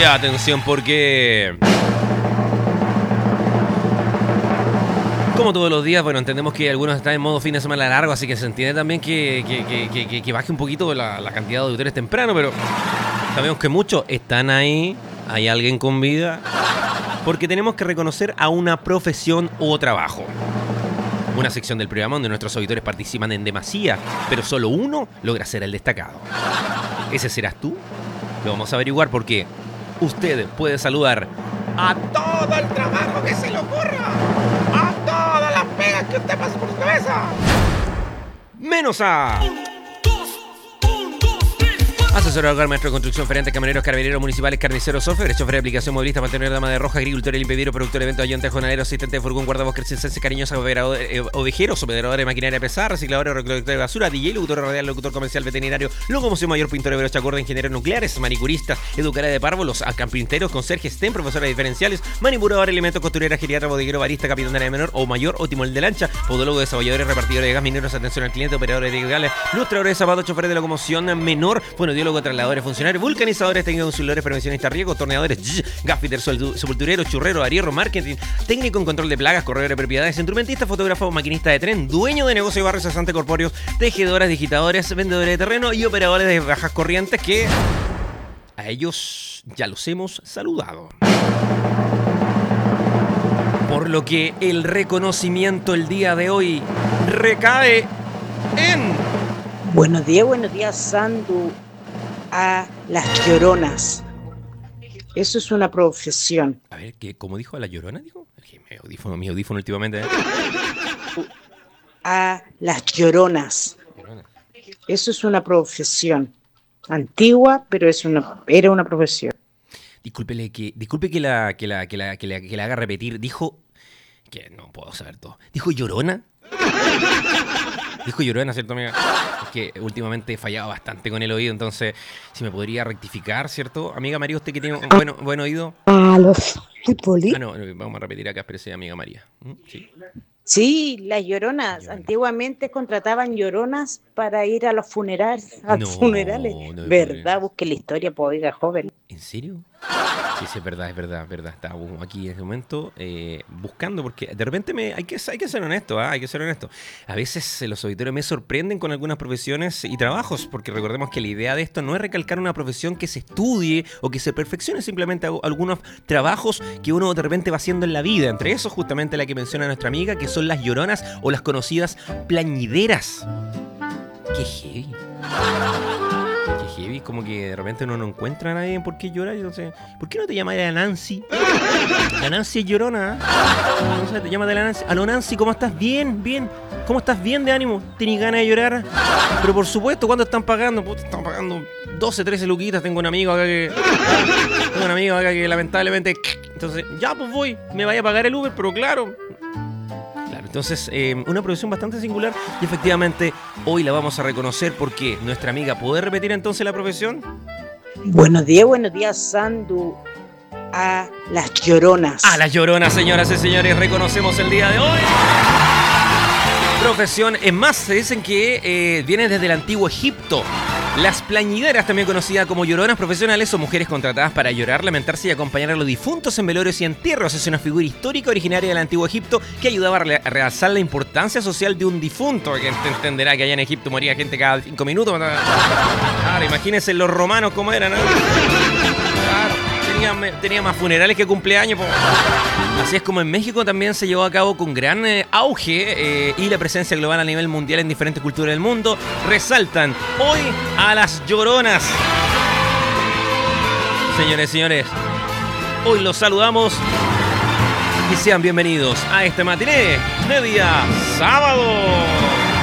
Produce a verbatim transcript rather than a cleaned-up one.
atención porque... Como todos los días, bueno, entendemos que algunos están en modo fin de semana largo, así que se entiende también que, que, que, que, que baje un poquito la, la cantidad de auditores temprano, pero sabemos que muchos están ahí, hay alguien con vida, porque tenemos que reconocer a una profesión o trabajo. Una sección del programa donde nuestros auditores participan en demasía, pero solo uno logra ser el destacado. ¿Ese serás tú? Lo vamos a averiguar porque usted puede saludar a todo el trabajo que se le ocurra, a todas las pegas que usted pase por su cabeza, menos a... Asesorador de maestro de construcción, gerentes, camioneros, carabineros, municipales, carniceros, software, chofer de aplicación, movilista, mantenedor de dama de roja, agricultor, limpidero, productor de eventos, ayudante, jornalero, asistente de furgón, guardabosques, circense, cariñosa, eh, ovejeros, operador de maquinaria pesada, reciclador, recolector de basura, D J, locutor radial, locutor comercial, veterinario, locomoción mayor, pintor de brocha gorda, ingenieros nucleares, manicuristas, educadora de párvulos, carpinteros, conserjes, STEM, profesora de diferenciales, manipulador, elementos, costurera, geriatra, bodeguero, barista, capitán de menor o mayor o timón de lancha, podólogo, desabolladores, repartidores de gas, mineros, atención al cliente, operadores de legales, lustradores de zapatos, choferes de locomoción menor, fonodiólogo, trasladadores, funcionarios, vulcanizadores, técnicos auxiliares, prevencionistas de riesgo, torneadores, gaffiter, sepultureros, churrero, arriero, marketing, técnico en control de plagas, corredor de propiedades, instrumentista, fotógrafo, maquinista de tren, dueño de negocio de barrios, cesante corpóreos, tejedoras, digitadores, vendedores de terreno y operadores de bajas corrientes que a ellos ya los hemos saludado. Por lo que el reconocimiento el día de hoy recae en... Buenos días, buenos días, Sandu. A las lloronas. Eso es una profesión. A ver, ¿qué, ¿cómo dijo a la llorona? Dijo, mi audífono, mi audífono últimamente. ¿eh? A las lloronas. Llorona. Eso es una profesión antigua, pero es una, era una profesión. Discúlpele que, disculpe que la, que la, que la, que la, que la haga repetir. Dijo que no puedo saber todo. Dijo llorona. Dijo Llorona, ¿cierto, amiga? Es que últimamente he fallado bastante con el oído, entonces, si me podría rectificar, ¿cierto? Amiga María, usted que tiene un buen, buen oído. A los futbolistas. Ah, no, vamos a repetir acá, espérese, amiga María. Sí. Sí, las lloronas. Llorona. Antiguamente contrataban lloronas para ir a los funerales. A no, funerales. No ¿Verdad? Busque la historia, pobre joven. ¿En serio? Sí, sí, es verdad, es verdad, es verdad. Estaba aquí en este momento eh, buscando, porque de repente me hay que, hay que ser honesto, ¿eh? hay que ser honesto. A veces eh, los auditores me sorprenden con algunas profesiones y trabajos, porque recordemos que la idea de esto no es recalcar una profesión que se estudie o que se perfeccione, simplemente algunos trabajos que uno de repente va haciendo en la vida. Entre esos, justamente la que menciona nuestra amiga, que son las lloronas o las conocidas plañideras. ¡Qué heavy! Qué heavy, como que de repente uno no encuentra a nadie por qué llorar. Entonces, ¿por qué no te llamas la Nancy? La Nancy es llorona. No sé, te llamas de la Nancy. Aló, Nancy, ¿cómo estás? Bien, bien. ¿Cómo estás? Bien de ánimo. ¿Tienes ganas de llorar? Pero por supuesto, ¿cuánto están pagando? Puta, están pagando doce, trece luquitas. Tengo un amigo acá que... Tengo un amigo acá que lamentablemente... Entonces, ya pues voy. Me vaya a pagar el Uber, pero claro... Entonces, eh, una profesión bastante singular y efectivamente hoy la vamos a reconocer porque nuestra amiga, ¿puede repetir entonces la profesión? Buenos días, buenos días, Sandu. A las lloronas. A las lloronas, señoras y señores, reconocemos el día de hoy. Profesión, es más, se dicen que eh, viene desde el antiguo Egipto. Las plañideras, también conocidas como lloronas profesionales, son mujeres contratadas para llorar, lamentarse y acompañar a los difuntos en velorios y entierros. Es una figura histórica originaria del antiguo Egipto que ayudaba a realzar la importancia social de un difunto. Que te entenderá que allá en Egipto moría gente cada cinco minutos. Claro, imagínense los romanos cómo eran, ¿no? Claro, tenía, tenía más funerales que cumpleaños. Po. Así es como en México también se llevó a cabo con gran eh, auge eh, y la presencia global a nivel mundial en diferentes culturas del mundo. Resaltan hoy a las lloronas. Señores y señores, hoy los saludamos y sean bienvenidos a este matiné de día sábado.